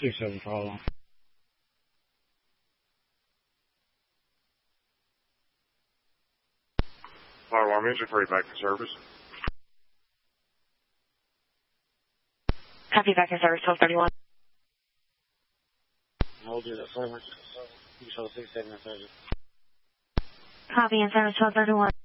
6-7 follow. Fire alarm engine for back to service. Copy, back in service, 1231. Hold it at 7. Control 6-7 in service. Copy, in service, 1231.